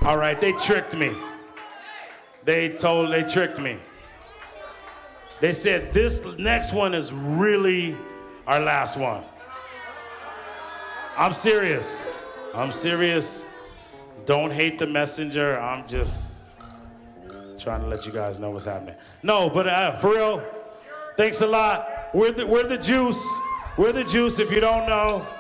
All right, they tricked me. They tricked me. They said this next one is really our last one. I'm serious. Don't hate the messenger. I'm just trying to let you guys know what's happening. No, but for real, thanks a lot. We're the juice. We're the juice if you don't know.